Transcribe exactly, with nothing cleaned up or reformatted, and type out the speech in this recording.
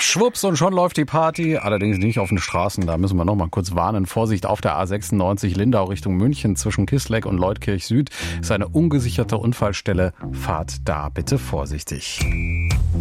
Schwupps und schon läuft die Party, allerdings nicht auf den Straßen, da müssen wir noch mal kurz warnen. Vorsicht auf der A sechsundneunzig Lindau Richtung München zwischen Kisleck und Leutkirch Süd ist eine ungesicherte Unfallstelle. Fahrt da bitte vorsichtig.